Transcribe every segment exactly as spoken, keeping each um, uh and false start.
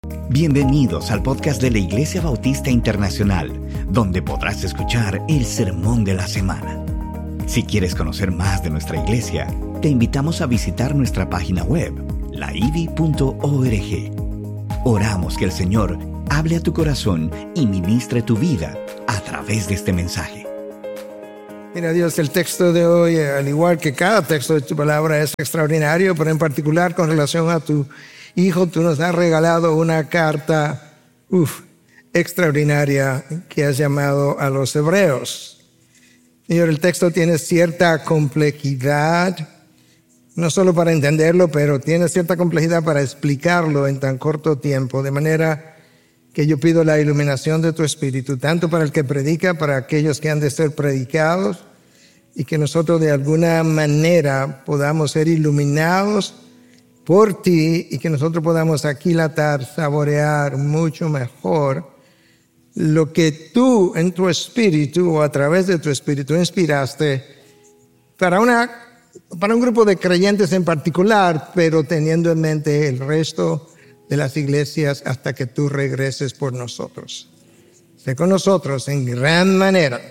Bienvenidos al podcast de la Iglesia Bautista Internacional, donde podrás escuchar el sermón de la semana. Si quieres conocer más de nuestra iglesia, te invitamos a visitar nuestra página web, la i v i punto org. Oramos que el Señor hable a tu corazón y ministre tu vida a través de este mensaje. Mira, Dios, el texto de hoy, al igual que cada texto de tu palabra, es extraordinario, pero en particular con relación a tu Hijo, tú nos has regalado una carta uf, extraordinaria que has llamado a los hebreos. Señor, el texto tiene cierta complejidad, no solo para entenderlo, pero tiene cierta complejidad para explicarlo en tan corto tiempo, de manera que yo pido la iluminación de tu Espíritu, tanto para el que predica, para aquellos que han de ser predicados, y que nosotros de alguna manera podamos ser iluminados por ti y que nosotros podamos aquilatar, saborear mucho mejor lo que tú en tu espíritu o a través de tu espíritu inspiraste para, una, para un grupo de creyentes en particular, pero teniendo en mente el resto de las iglesias hasta que tú regreses por nosotros. Sé con nosotros en gran manera,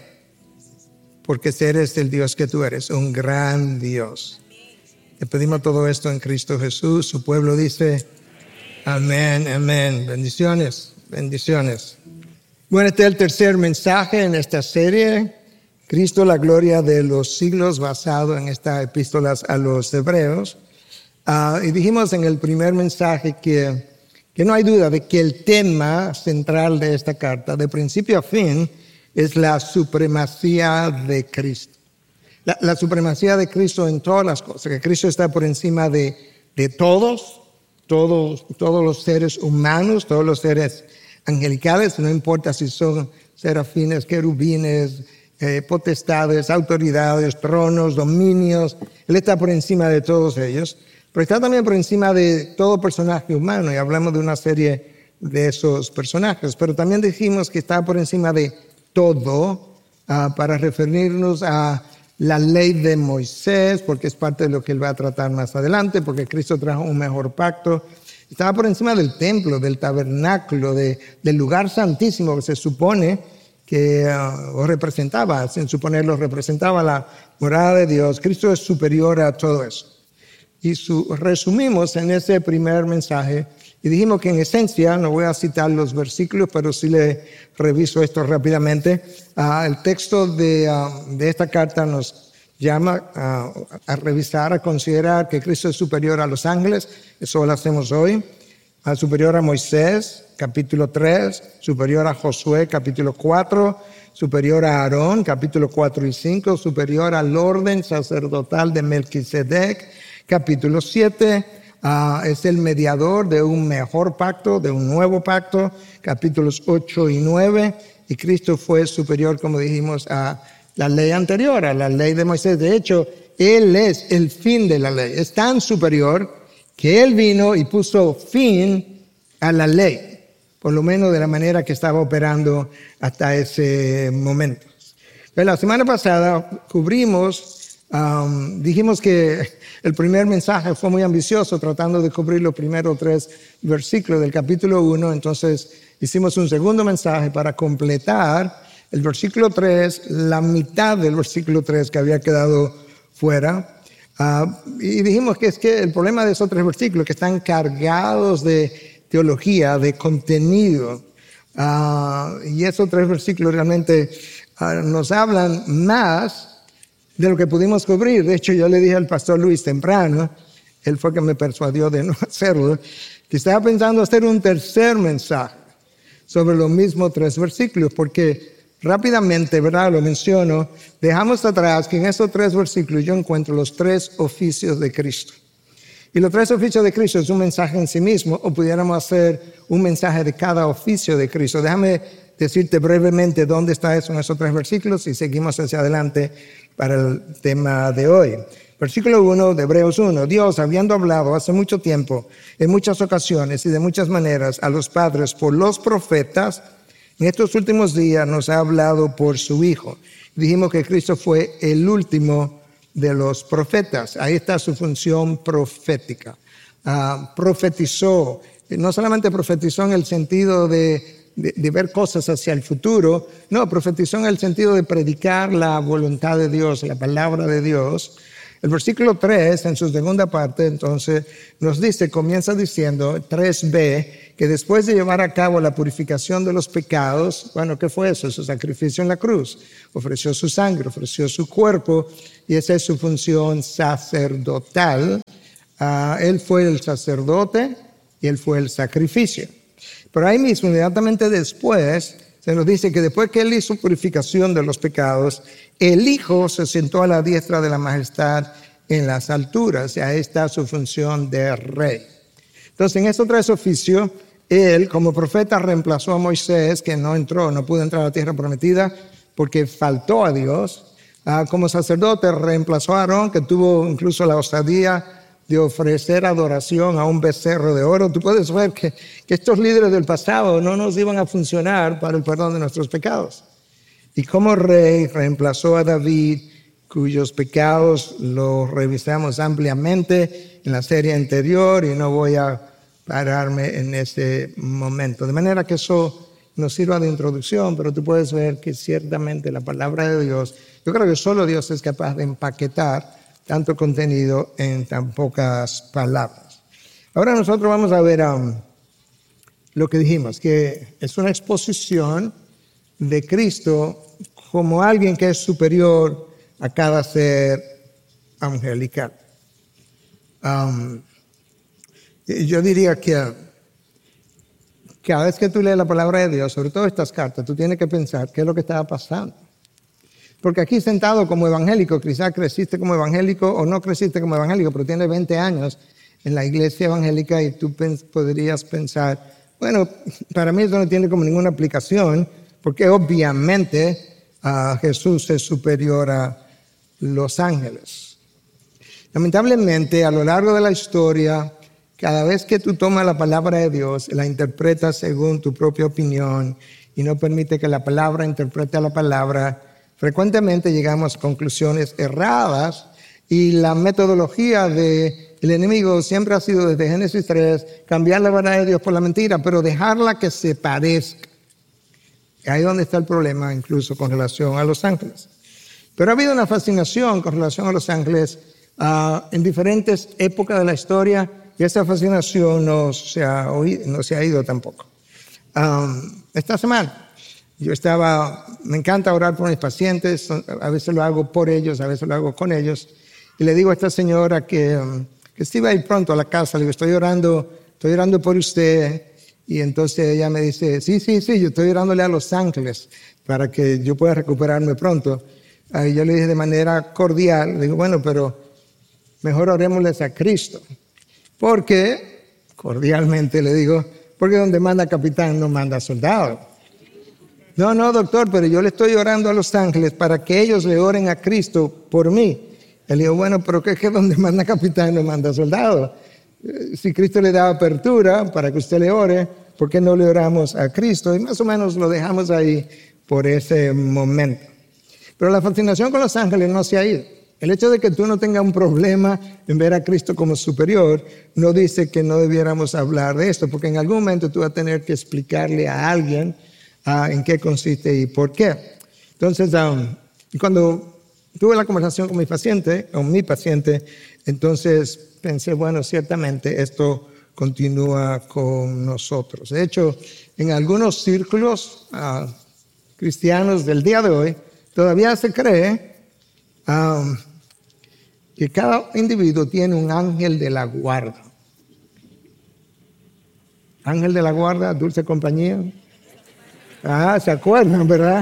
porque eres el Dios que tú eres, un gran Dios. Te pedimos todo esto en Cristo Jesús. Su pueblo dice, amén, amén. Bendiciones, bendiciones. Bueno, este es el tercer mensaje en esta serie, Cristo, la gloria de los siglos, basado en estas epístolas a los hebreos. Uh, y dijimos en el primer mensaje que, que no hay duda de que el tema central de esta carta, de principio a fin, es la supremacía de Cristo. La, la supremacía de Cristo en todas las cosas, que Cristo está por encima de, de todos, todos, todos los seres humanos, todos los seres angelicales, no importa si son serafines, querubines, eh, potestades, autoridades, tronos, dominios, Él está por encima de todos ellos, pero está también por encima de todo personaje humano, y hablamos de una serie de esos personajes, pero también dijimos que está por encima de todo, uh, para referirnos a la ley de Moisés, porque es parte de lo que él va a tratar más adelante, porque Cristo trajo un mejor pacto. Estaba por encima del templo, del tabernáculo, de, del lugar santísimo que se supone que uh, representaba, sin suponerlo, representaba la morada de Dios. Cristo es superior a todo eso. Y su, resumimos en ese primer mensaje y dijimos que en esencia, no voy a citar los versículos, pero sí le reviso esto rápidamente. Uh, el texto de, uh, de esta carta nos llama uh, a revisar, a considerar que Cristo es superior a los ángeles. Eso lo hacemos hoy. Uh, superior a Moisés, capítulo tres. Superior a Josué, capítulo cuatro. Superior a Aarón, capítulo cuatro y cinco. Superior al orden sacerdotal de Melquisedec, capítulo siete. Uh, es el mediador de un mejor pacto, de un nuevo pacto, capítulos ocho y nueve, y Cristo fue superior, como dijimos, a la ley anterior, a la ley de Moisés. De hecho, Él es el fin de la ley, es tan superior que Él vino y puso fin a la ley, por lo menos de la manera que estaba operando hasta ese momento. Pero la semana pasada cubrimos, Um, dijimos que el primer mensaje fue muy ambicioso, tratando de cubrir los primeros tres versículos del capítulo uno. Entonces hicimos un segundo mensaje para completar el versículo tres, la mitad del versículo tres que había quedado fuera. Uh, y dijimos que es que el problema de esos tres versículos que están cargados de teología, de contenido. Uh, y esos tres versículos realmente uh, nos hablan más de lo que pudimos cubrir. De hecho, yo le dije al pastor Luis temprano, él fue que me persuadió de no hacerlo, que estaba pensando hacer un tercer mensaje sobre los mismos tres versículos, porque rápidamente, ¿verdad? Lo menciono, dejamos atrás que en esos tres versículos yo encuentro los tres oficios de Cristo. Y los tres oficios de Cristo es un mensaje en sí mismo, o pudiéramos hacer un mensaje de cada oficio de Cristo. Déjame decirte brevemente dónde está eso en esos tres versículos y seguimos hacia adelante para el tema de hoy. Versículo uno de Hebreos uno. Dios, habiendo hablado hace mucho tiempo, en muchas ocasiones y de muchas maneras a los padres por los profetas, en estos últimos días nos ha hablado por su Hijo. Dijimos que Cristo fue el último de los profetas. Ahí está su función profética. Uh, profetizó, no solamente profetizó en el sentido de, de, de ver cosas hacia el futuro, no, profetizó en el sentido de predicar la voluntad de Dios, la palabra de Dios. El versículo tres, en su segunda parte, entonces, nos dice, comienza diciendo, tres b, que después de llevar a cabo la purificación de los pecados, bueno, ¿qué fue eso? Su sacrificio en la cruz. Ofreció su sangre, ofreció su cuerpo, y esa es su función sacerdotal. Uh, él fue el sacerdote y él fue el sacrificio. Pero ahí mismo, inmediatamente después, se nos dice que después que él hizo purificación de los pecados, el Hijo se sentó a la diestra de la majestad en las alturas. Y ahí está su función de rey. Entonces, en estos tres oficios, él como profeta reemplazó a Moisés, que no entró, no pudo entrar a la tierra prometida porque faltó a Dios. Uh, como sacerdote reemplazó a Aarón, que tuvo incluso la osadía de ofrecer adoración a un becerro de oro. Tú puedes ver que, que estos líderes del pasado no nos iban a funcionar para el perdón de nuestros pecados. Y como rey reemplazó a David, cuyos pecados los revisamos ampliamente en la serie anterior y no voy a pararme en ese momento. De manera que eso nos sirva de introducción, pero tú puedes ver que ciertamente la palabra de Dios, yo creo que solo Dios es capaz de empaquetar tanto contenido en tan pocas palabras. Ahora nosotros vamos a ver um, lo que dijimos, que es una exposición de Cristo como alguien que es superior a cada ser angelical. Um, yo diría que cada vez que tú lees la palabra de Dios, sobre todo estas cartas, tú tienes que pensar qué es lo que estaba pasando. Porque aquí sentado como evangélico, quizás creciste como evangélico o no creciste como evangélico, pero tienes veinte años en la iglesia evangélica y tú pens- podrías pensar, bueno, para mí eso no tiene como ninguna aplicación, porque obviamente uh, Jesús es superior a los ángeles. Lamentablemente, a lo largo de la historia, cada vez que tú tomas la palabra de Dios, la interpretas según tu propia opinión y no permite que la palabra interprete a la palabra, frecuentemente llegamos a conclusiones erradas y la metodología del enemigo siempre ha sido desde Génesis tres, cambiar la verdad de Dios por la mentira, pero dejarla que se parezca. Ahí es donde está el problema, incluso con relación a los ángeles. Pero ha habido una fascinación con relación a los ángeles uh, en diferentes épocas de la historia y esa fascinación no se ha, oído, no se ha ido tampoco. Um, esta semana yo estaba, me encanta orar por mis pacientes, a veces lo hago por ellos, a veces lo hago con ellos, y le digo a esta señora que, que si iba a ir pronto a la casa, le digo, estoy orando, estoy orando por usted, y entonces ella me dice, sí, sí, sí, yo estoy orándole a los ángeles para que yo pueda recuperarme pronto. Y yo le dije de manera cordial, le digo, bueno, pero mejor orémosles a Cristo, porque, cordialmente le digo, porque donde manda capitán no manda soldado. No, no, doctor, pero yo le estoy orando a los ángeles para que ellos le oren a Cristo por mí. Él dijo, bueno, pero ¿qué es que donde manda capitán no manda soldado? Si Cristo le da apertura para que usted le ore, ¿por qué no le oramos a Cristo? Y más o menos lo dejamos ahí por ese momento. Pero la fascinación con los ángeles no se ha ido. El hecho de que tú no tengas un problema en ver a Cristo como superior no dice que no debiéramos hablar de esto, porque en algún momento tú vas a tener que explicarle a alguien Uh, en qué consiste y por qué. Entonces, um, cuando tuve la conversación con mi paciente, con mi paciente, entonces pensé, bueno, ciertamente esto continúa con nosotros. De hecho, en algunos círculos uh, cristianos del día de hoy, todavía se cree um, que cada individuo tiene un ángel de la guarda. Ángel de la guarda, dulce compañía. Ah, ¿se acuerdan, verdad?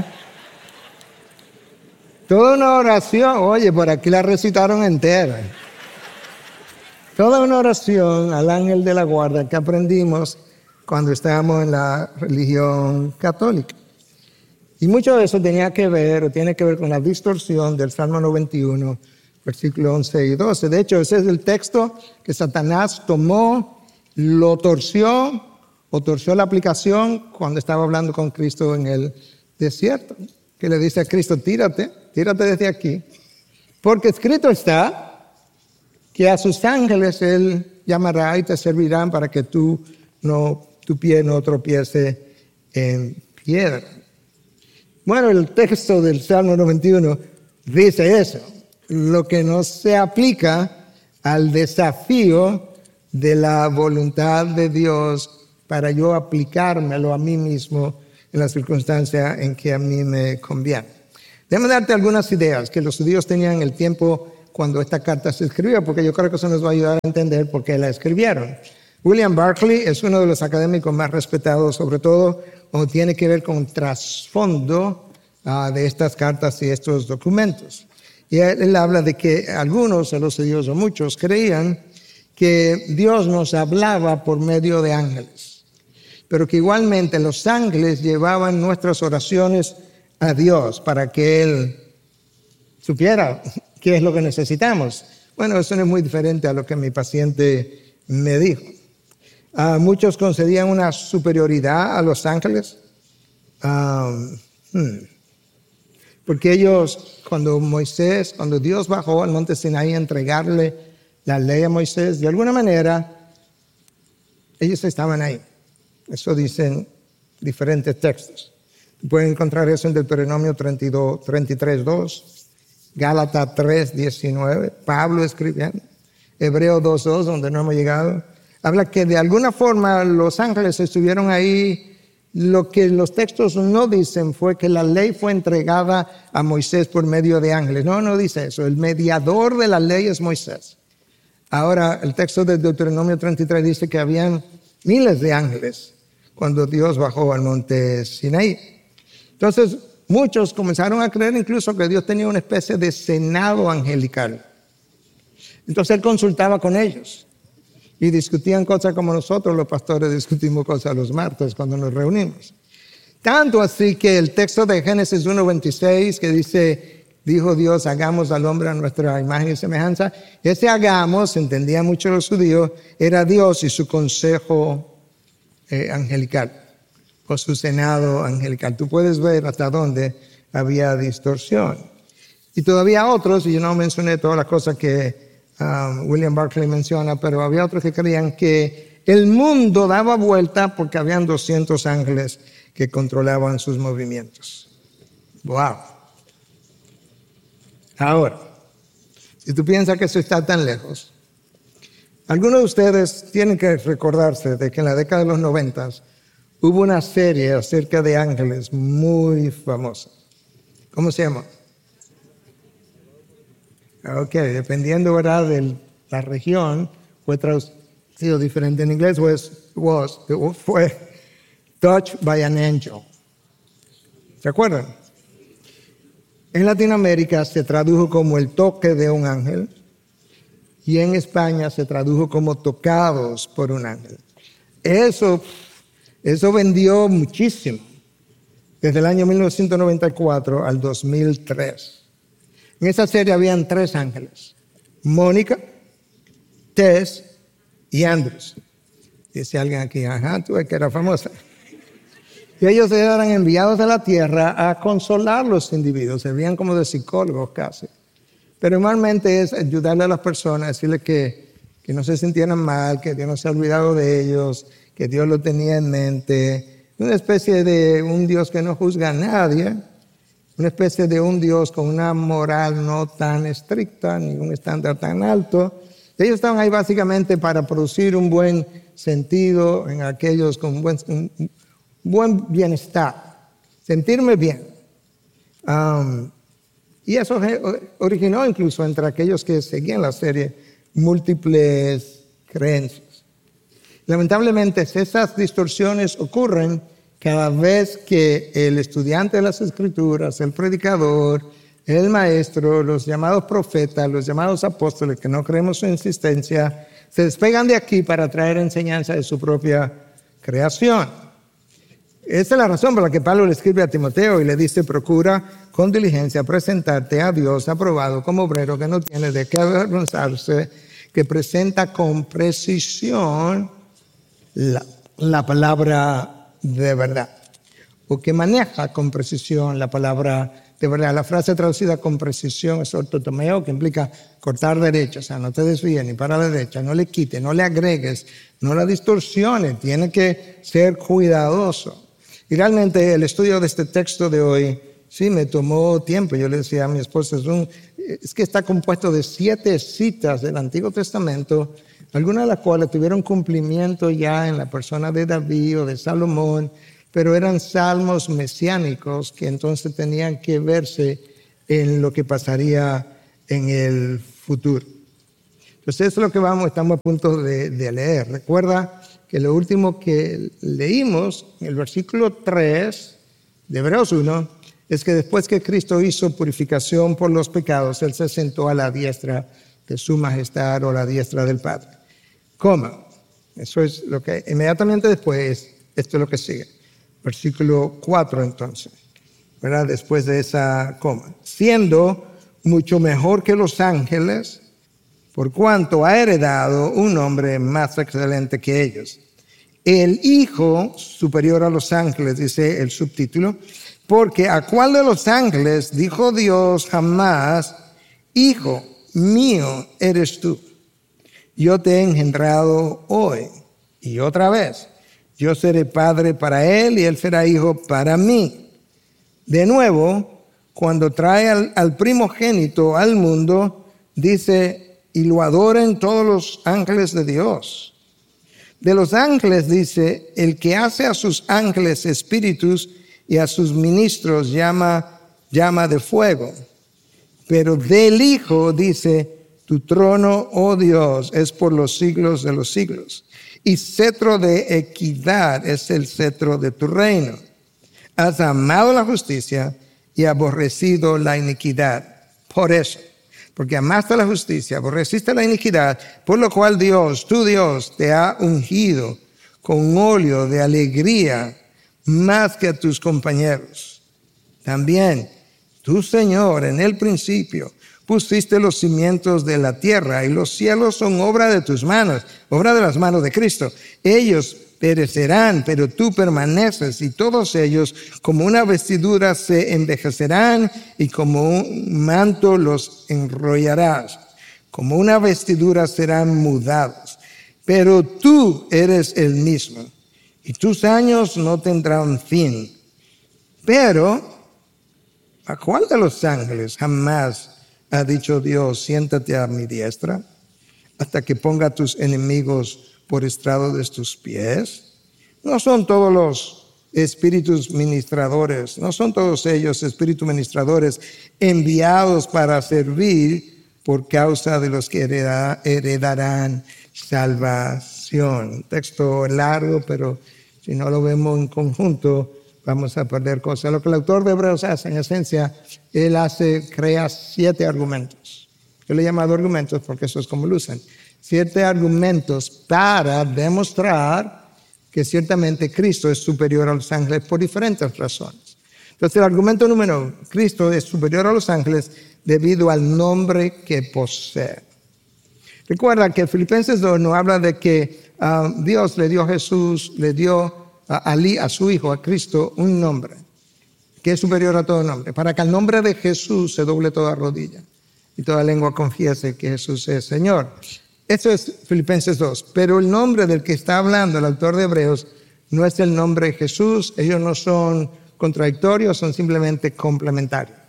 Toda una oración, oye, por aquí la recitaron entera. Toda una oración al ángel de la guarda que aprendimos cuando estábamos en la religión católica. Y mucho de eso tenía que ver, o tiene que ver con la distorsión del Salmo noventa y uno, versículos once y doce. De hecho, ese es el texto que Satanás tomó, lo torció, o torció la aplicación cuando estaba hablando con Cristo en el desierto, que le dice a Cristo, tírate, tírate desde aquí, porque escrito está que a sus ángeles Él llamará y te servirán para que tú no, tu pie no tropiece en piedra. Bueno, el texto del Salmo noventa y uno dice eso, lo que no se aplica al desafío de la voluntad de Dios para yo aplicármelo a mí mismo en la circunstancia en que a mí me conviene. Déjame darte algunas ideas que los judíos tenían en el tiempo cuando esta carta se escribió, porque yo creo que eso nos va a ayudar a entender por qué la escribieron. William Barclay es uno de los académicos más respetados, sobre todo cuando tiene que ver con el trasfondo uh, de estas cartas y estos documentos. Y él, él habla de que algunos de los judíos, o muchos, creían que Dios nos hablaba por medio de ángeles, pero que igualmente los ángeles llevaban nuestras oraciones a Dios para que Él supiera qué es lo que necesitamos. Bueno, eso no es muy diferente a lo que mi paciente me dijo. Uh, muchos concedían una superioridad a los ángeles, um, hmm, porque ellos, cuando Moisés, cuando Dios bajó al monte Sinaí a entregarle la ley a Moisés, de alguna manera, ellos estaban ahí. Eso dicen diferentes textos. Pueden encontrar eso en Deuteronomio treinta y tres dos, Gálatas tres diecinueve, Pablo escribiendo, Hebreos dos dos, donde no hemos llegado. Habla que de alguna forma los ángeles estuvieron ahí. Lo que los textos no dicen fue que la ley fue entregada a Moisés por medio de ángeles. No, no dice eso. El mediador de la ley es Moisés. Ahora, el texto de Deuteronomio treinta y tres dice que habían miles de ángeles cuando Dios bajó al monte Sinaí. Entonces, muchos comenzaron a creer incluso que Dios tenía una especie de senado angelical. Entonces, Él consultaba con ellos y discutían cosas como nosotros, los pastores, discutimos cosas los martes cuando nos reunimos. Tanto así que el texto de Génesis uno veintiséis que dice, dijo Dios, hagamos al hombre a nuestra imagen y semejanza. Ese hagamos, entendían mucho los judíos, era Dios y su consejo eh, angelical, o su senado angelical. Tú puedes ver hasta dónde había distorsión. Y todavía otros, y yo no mencioné todas las cosas que um, William Barclay menciona, pero había otros que creían que el mundo daba vuelta porque habían doscientos ángeles que controlaban sus movimientos. ¡Wow! Ahora, si tú piensas que eso está tan lejos, algunos de ustedes tienen que recordarse de que en la década de los noventas hubo una serie acerca de ángeles muy famosa. ¿Cómo se llama? Ok, dependiendo, ¿verdad?, de la región, fue traducido diferente en inglés, was, was, fue Touched by an Angel. ¿Se acuerdan? En Latinoamérica se tradujo como el toque de un ángel y en España se tradujo como tocados por un ángel. Eso, eso vendió muchísimo desde el año mil novecientos noventa y cuatro al dos mil tres. En esa serie habían tres ángeles, Mónica, Tess y Andrews. Dice alguien aquí, ajá, tú ves que era famosa. Y ellos eran enviados a la tierra a consolar a los individuos, servían como de psicólogos casi. Pero normalmente es ayudarle a las personas, decirles que, que no se sintieran mal, que Dios no se ha olvidado de ellos, que Dios lo tenía en mente. Una especie de un Dios que no juzga a nadie, una especie de un Dios con una moral no tan estricta, ni un estándar tan alto. Ellos estaban ahí básicamente para producir un buen sentido en aquellos con un buen, un buen bienestar, sentirme bien. Um, y eso originó incluso entre aquellos que seguían la serie múltiples creencias. Lamentablemente esas distorsiones ocurren cada vez que el estudiante de las Escrituras, el predicador, el maestro, los llamados profetas, los llamados apóstoles, que no creemos su insistencia, se despegan de aquí para traer enseñanza de su propia creación. Esa es la razón por la que Pablo le escribe a Timoteo y le dice, procura con diligencia presentarte a Dios aprobado como obrero que no tiene de qué avergonzarse, que presenta con precisión la, la palabra de verdad. o que maneja con precisión la palabra de verdad. La frase traducida con precisión es ortotomeo, que implica cortar derecha, o sea, no te desvíes ni para la derecha, no le quites, no le agregues, no la distorsiones, tiene que ser cuidadoso. Y realmente el estudio de este texto de hoy, sí, me tomó tiempo. Yo le decía a mi esposa, es, un, es que está compuesto de siete citas del Antiguo Testamento, algunas de las cuales tuvieron cumplimiento ya en la persona de David o de Salomón, pero eran salmos mesiánicos que entonces tenían que verse en lo que pasaría en el futuro. Entonces eso es lo que vamos, estamos a punto de, de leer. Recuerda que lo último que leímos, en el versículo tres de Hebreos uno, es que después que Cristo hizo purificación por los pecados, Él se sentó a la diestra de su majestad o la diestra del Padre. Coma. Eso es lo que inmediatamente después, esto es lo que sigue. Versículo cuatro entonces, ¿verdad? Después de esa coma. Siendo mucho mejor que los ángeles, por cuanto ha heredado un nombre más excelente que ellos. El Hijo superior a los ángeles, dice el subtítulo, porque ¿a cuál de los ángeles dijo Dios jamás, Hijo mío eres tú? Yo te he engendrado hoy y otra vez. Yo seré padre para él y él será hijo para mí. De nuevo, cuando trae al, al primogénito al mundo, dice, y lo adoren todos los ángeles de Dios. De los ángeles dice, el que hace a sus ángeles espíritus y a sus ministros llama, llama de fuego. Pero del Hijo dice, tu trono, oh Dios, es por los siglos de los siglos. Y cetro de equidad es el cetro de tu reino. Has amado la justicia y aborrecido la iniquidad. Por eso, porque amaste la justicia, aborreciste la iniquidad, por lo cual Dios, tu Dios, te ha ungido con óleo de alegría más que a tus compañeros. También, tu Señor, en el principio, pusiste los cimientos de la tierra y los cielos son obra de tus manos, obra de las manos de Cristo. Ellos perecerán, pero tú permaneces y todos ellos como una vestidura se envejecerán y como un manto los enrollarás. Como una vestidura serán mudados. Pero tú eres el mismo y tus años no tendrán fin. Pero, ¿a cuál de los ángeles jamás ha dicho Dios, siéntate a mi diestra hasta que ponga a tus enemigos por estrado de tus pies? No son todos los espíritus ministradores, no son todos ellos espíritus ministradores enviados para servir por causa de los que hereda, heredarán salvación. Un texto largo, pero si no lo vemos en conjunto, vamos a perder cosas. Lo que el autor de Hebreos hace, en esencia, él hace, crea siete argumentos. Yo le he llamado argumentos porque eso es como lucen. Siete argumentos para demostrar que ciertamente Cristo es superior a los ángeles por diferentes razones. Entonces, el argumento número uno, Cristo es superior a los ángeles debido al nombre que posee. Recuerda que Filipenses dos nos habla de que uh, Dios le dio a Jesús, le dio a, Ali, a su Hijo, a Cristo, un nombre que es superior a todo nombre, para que al nombre de Jesús se doble toda rodilla y toda lengua confiese que Jesús es Señor. Eso es Filipenses dos, pero el nombre del que está hablando el autor de Hebreos no es el nombre de Jesús, ellos no son contradictorios, son simplemente complementarios.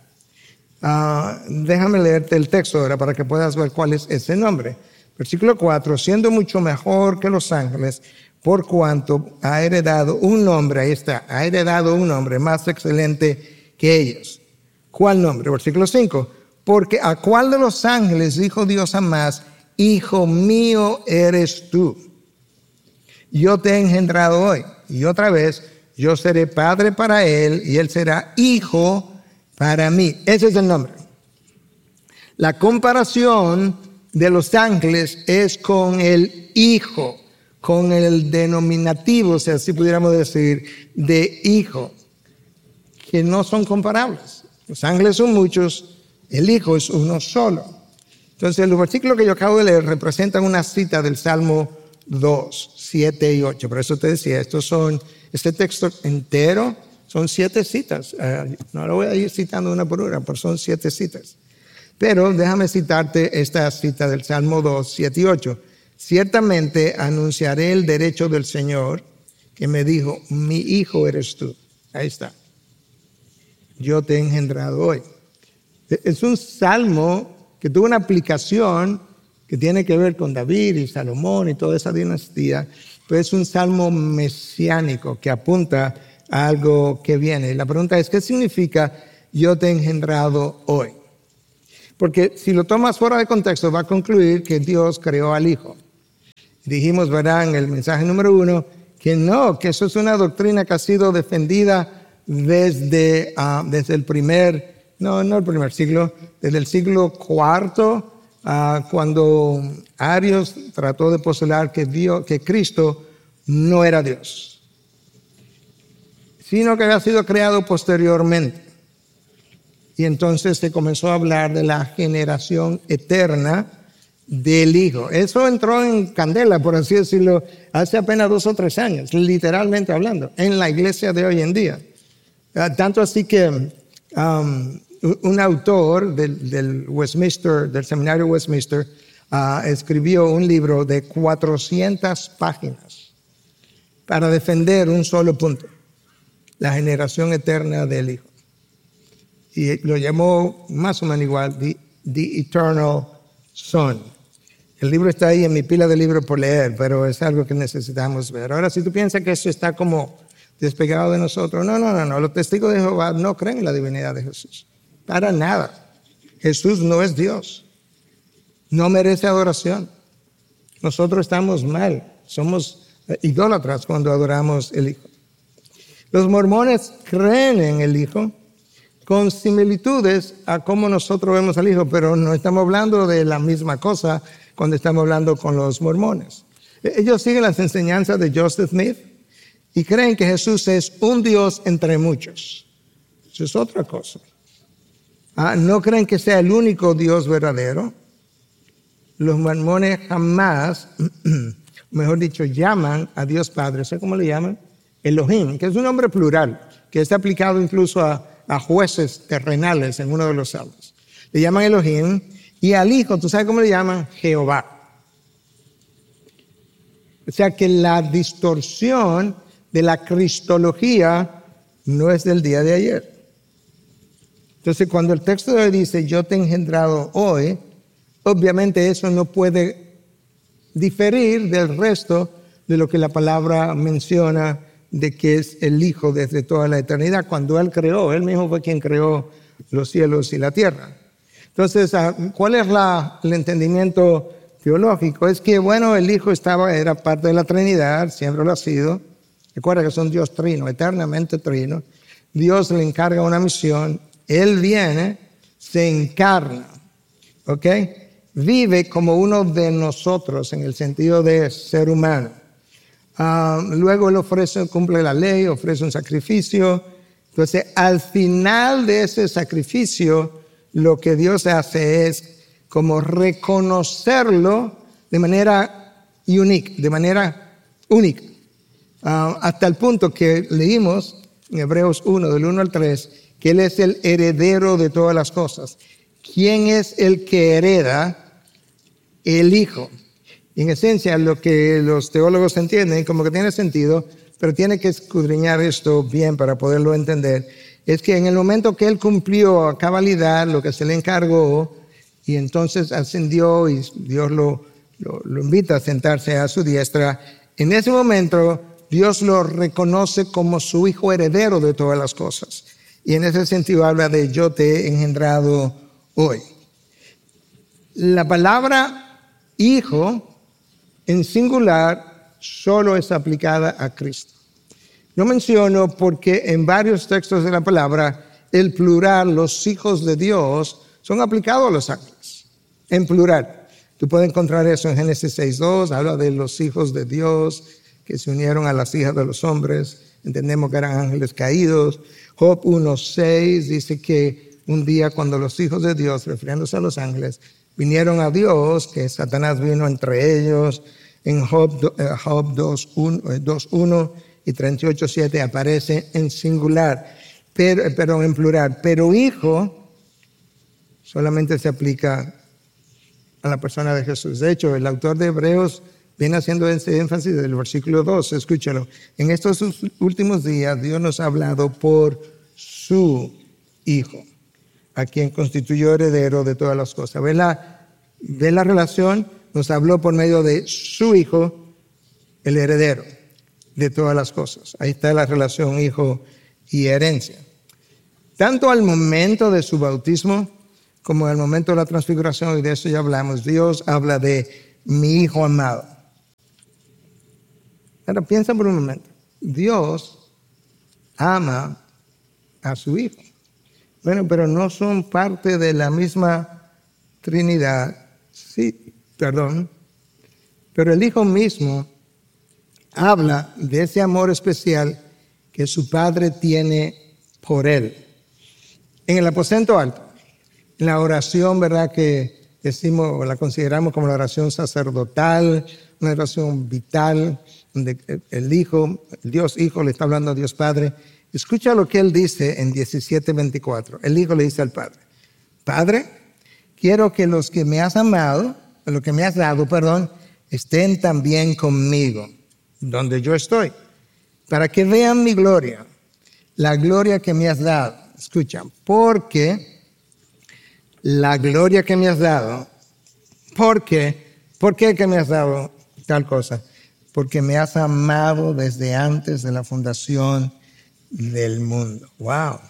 Uh, déjame leerte el texto ahora para que puedas ver cuál es ese nombre. Versículo cuatro, siendo mucho mejor que los ángeles, por cuanto ha heredado un nombre, ahí está, ha heredado un nombre más excelente que ellos. ¿Cuál nombre? Versículo cinco, porque a cuál de los ángeles dijo Dios jamás, Hijo mío eres tú, yo te he engendrado hoy, y otra vez, yo seré padre para él, y él será hijo para mí. Ese es el nombre. La comparación de los ángeles es con el hijo, con el denominativo, o sea, si pudiéramos decir, de hijo, que no son comparables. Los ángeles son muchos, el hijo es uno solo. Entonces, los versículos que yo acabo de leer representan una cita del Salmo dos, siete y ocho. Por eso te decía, estos son, este texto entero Son siete citas. Uh, no lo voy a ir citando una por una, pero son siete citas. Pero déjame citarte esta cita del Salmo dos, siete y ocho. Ciertamente anunciaré el derecho del Señor, que me dijo, mi hijo eres tú. Ahí está. Yo te he engendrado hoy. Es un salmo que tuvo una aplicación que tiene que ver con David y Salomón y toda esa dinastía, pero es un salmo mesiánico que apunta a algo que viene. Y la pregunta es, ¿qué significa yo te he engendrado hoy? Porque si lo tomas fuera de contexto, va a concluir que Dios creó al Hijo. Dijimos, ¿verdad?, en el mensaje número uno, que no, que eso es una doctrina que ha sido defendida desde, uh, desde el primer, no, no el primer siglo, desde el siglo cuarto, uh, cuando Arius trató de postular que, Dios, que Cristo no era Dios, sino que había sido creado posteriormente. Y entonces se comenzó a hablar de la generación eterna del Hijo. Eso entró en candela, por así decirlo, hace apenas dos o tres años, literalmente hablando, en la iglesia de hoy en día. Uh, tanto así que um, un autor del, del Westminster, del seminario Westminster, uh, escribió un libro de cuatrocientas páginas para defender un solo punto, la generación eterna del Hijo. Y lo llamó más o menos igual, The, the Eternal Son. El libro está ahí en mi pila de libros por leer, pero es algo que necesitamos ver. Ahora, si tú piensas que eso está como despegado de nosotros, no, no, no, no. Los testigos de Jehová no creen en la divinidad de Jesús. Para nada. Jesús no es Dios. No merece adoración. Nosotros estamos mal. Somos idólatras cuando adoramos el Hijo. Los mormones creen en el Hijo con similitudes a cómo nosotros vemos al Hijo, pero no estamos hablando de la misma cosa cuando estamos hablando con los mormones. Ellos siguen las enseñanzas de Joseph Smith y creen que Jesús es un Dios entre muchos. Eso es otra cosa. Ah, no creen que sea el único Dios verdadero. Los mormones jamás, mejor dicho, llaman a Dios Padre. ¿Sabes cómo le llaman? Elohim, que es un nombre plural, que está aplicado incluso a, a jueces terrenales en uno de los salmos. Le llaman Elohim. Y al Hijo, ¿tú sabes cómo le llaman? Jehová. O sea que la distorsión de la cristología no es del día de ayer. Entonces, cuando el texto de hoy dice, yo te he engendrado hoy, obviamente eso no puede diferir del resto de lo que la palabra menciona de que es el Hijo desde toda la eternidad. Cuando Él creó, Él mismo fue quien creó los cielos y la tierra. Entonces, ¿cuál es la, el entendimiento teológico? Es que, bueno, el Hijo estaba, era parte de la Trinidad, siempre lo ha sido. Recuerda que son Dios trino, eternamente trino. Dios le encarga una misión. Él viene, se encarna, ¿ok? Vive como uno de nosotros en el sentido de ser humano. Uh, luego Él ofrece, cumple la ley, ofrece un sacrificio. Entonces, al final de ese sacrificio, lo que Dios hace es como reconocerlo de manera única, de manera única. Uh, hasta el punto que leímos en Hebreos uno, del uno al tres, que Él es el heredero de todas las cosas. ¿Quién es el que hereda? El Hijo. Y en esencia, lo que los teólogos entienden, como que tiene sentido, pero tiene que escudriñar esto bien para poderlo entender, es que en el momento que Él cumplió a cabalidad lo que se le encargó, y entonces ascendió y Dios lo, lo, lo invita a sentarse a su diestra, en ese momento Dios lo reconoce como su Hijo heredero de todas las cosas. Y en ese sentido habla de yo te he engendrado hoy. La palabra Hijo en singular solo es aplicada a Cristo. Lo menciono porque en varios textos de la palabra, el plural, los hijos de Dios, son aplicados a los ángeles, en plural. Tú puedes encontrar eso en Génesis seis dos, habla de los hijos de Dios que se unieron a las hijas de los hombres, entendemos que eran ángeles caídos. Job uno seis dice que un día cuando los hijos de Dios, refiriéndose a los ángeles, vinieron a Dios, que Satanás vino entre ellos. En Job, Job dos uno y treinta y ocho siete aparece en singular, pero, perdón, en plural. Pero hijo solamente se aplica a la persona de Jesús. De hecho, el autor de Hebreos viene haciendo ese énfasis del versículo dos. Escúchalo. En estos últimos días Dios nos ha hablado por su Hijo, a quien constituyó heredero de todas las cosas. ¿Ve la, ve la relación? Nos habló por medio de su Hijo, el heredero de todas las cosas. Ahí está la relación hijo y herencia. Tanto al momento de su bautismo como al momento de la transfiguración, y de eso ya hablamos, Dios habla de mi Hijo amado. Ahora piensa por un momento. Dios ama a su Hijo. Bueno, pero no son parte de la misma Trinidad. Sí, perdón. Pero el Hijo mismo habla de ese amor especial que su Padre tiene por Él. En el aposento alto, en la oración, ¿verdad?, que decimos, la consideramos como la oración sacerdotal, una oración vital, donde el Hijo, el Dios Hijo le está hablando a Dios Padre. Escucha lo que Él dice en diecisiete veinticuatro. El Hijo le dice al Padre: Padre, quiero que los que me has amado, los que me has dado, perdón, estén también conmigo, donde yo estoy, para que vean mi gloria, la gloria que me has dado. Escucha, porque la gloria que me has dado, porque, ¿por qué que me has dado tal cosa? Porque me has amado desde antes de la fundación del mundo. Wow.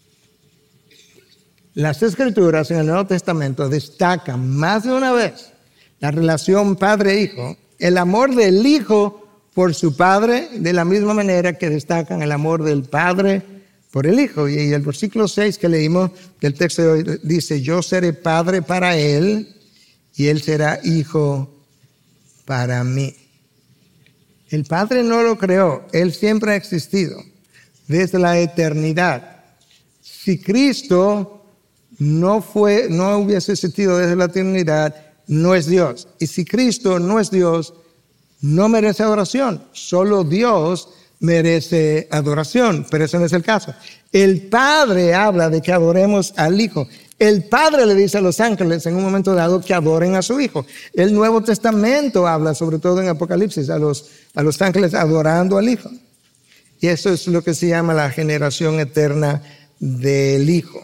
Las Escrituras en el Nuevo Testamento destacan más de una vez la relación padre-hijo, el amor del Hijo por su Padre, de la misma manera que destacan el amor del Padre por el Hijo. Y el versículo seis que leímos del texto de hoy dice: yo seré padre para él y él será hijo para mí. El Padre no lo creó, Él siempre ha existido desde la eternidad. Si Cristo no fue, no hubiese existido desde la eternidad, no es Dios. Y si Cristo no es Dios, no merece adoración. Solo Dios merece adoración, pero ese no es el caso. El Padre habla de que adoremos al Hijo. El Padre le dice a los ángeles en un momento dado que adoren a su Hijo. El Nuevo Testamento habla, sobre todo en Apocalipsis, a los, a los ángeles adorando al Hijo. Y eso es lo que se llama la generación eterna del Hijo.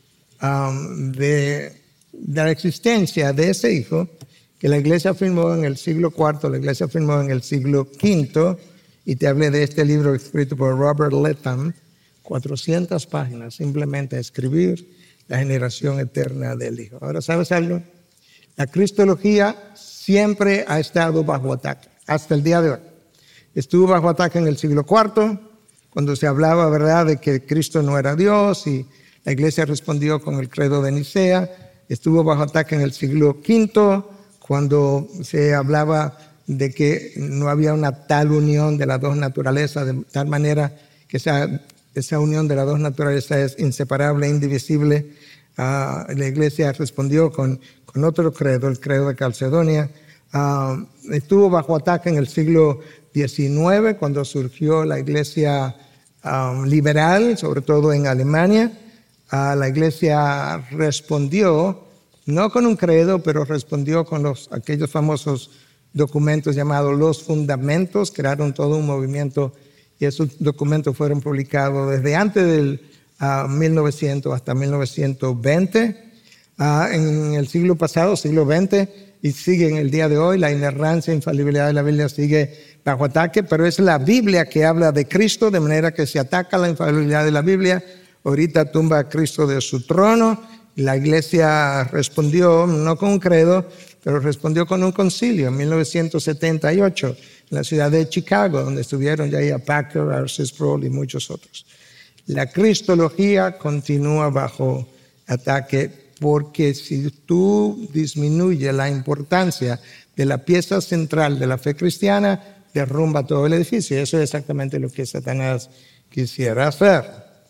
Um, de, de la existencia de ese Hijo que la iglesia afirmó en el siglo cuarto, la iglesia afirmó en el siglo quinto, y te hablé de este libro escrito por Robert Letham, cuatrocientas páginas, simplemente escribir la generación eterna del Hijo. Ahora, ¿sabes algo? La cristología siempre ha estado bajo ataque, hasta el día de hoy. Estuvo bajo ataque en el siglo cuarto, cuando se hablaba, ¿verdad?, de que Cristo no era Dios, y la iglesia respondió con el credo de Nicea. Estuvo bajo ataque en el siglo quinto, cuando se hablaba de que no había una tal unión de las dos naturalezas, de tal manera que esa, esa unión de las dos naturalezas es inseparable, indivisible. Uh, la iglesia respondió con, con otro credo, el credo de Calcedonia. Uh, estuvo bajo ataque en el siglo diecinueve, cuando surgió la iglesia um, liberal, sobre todo en Alemania. Uh, la iglesia respondió, no con un credo, pero respondió con los, aquellos famosos documentos llamados los fundamentos. Crearon todo un movimiento y esos documentos fueron publicados desde antes del uh, mil novecientos hasta mil novecientos veinte. Uh, en el siglo pasado, siglo veinte, y sigue en el día de hoy. La inerrancia e infalibilidad de la Biblia sigue bajo ataque, pero es la Biblia que habla de Cristo, de manera que se ataca la infalibilidad de la Biblia. Ahorita tumba a Cristo de su trono. La iglesia respondió, no con un credo, pero respondió con un concilio en mil novecientos setenta y ocho en la ciudad de Chicago, donde estuvieron ya a Packer, R C Sproul y muchos otros. La cristología continúa bajo ataque, porque si tú disminuyes la importancia de la pieza central de la fe cristiana, derrumba todo el edificio. Eso es exactamente lo que Satanás quisiera hacer.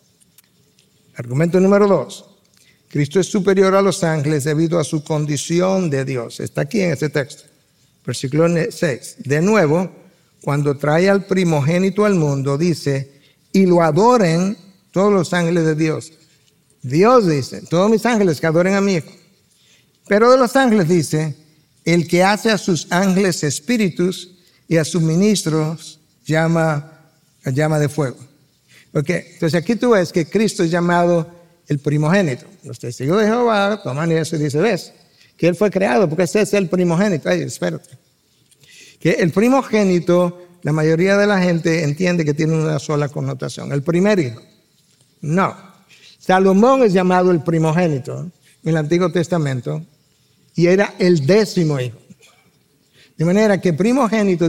Argumento número dos. Cristo es superior a los ángeles debido a su condición de Dios. Está aquí en este texto. Versículo seis. De nuevo, cuando trae al primogénito al mundo, dice, y lo adoren todos los ángeles de Dios. Dios dice, todos mis ángeles que adoren a mi hijo. Pero de los ángeles dice, el que hace a sus ángeles espíritus y a sus ministros llama, llama de fuego. Okay. Entonces aquí tú ves que Cristo es llamado el primogénito. Los testigos de Jehová toman eso y dicen, ves, que Él fue creado porque ese es el primogénito. Ay, espérate. Que el primogénito, la mayoría de la gente entiende que tiene una sola connotación. El primer hijo. No. Salomón es llamado el primogénito en el Antiguo Testamento y era el décimo hijo. De manera que primogénito